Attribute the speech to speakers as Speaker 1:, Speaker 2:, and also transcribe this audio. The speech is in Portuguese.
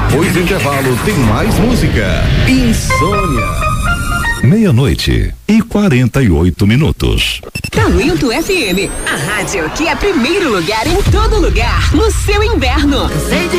Speaker 1: Depois do intervalo tem mais música. Insônia.
Speaker 2: 12:48.
Speaker 3: Talento FM, a rádio que é primeiro lugar em todo lugar, no seu inverno.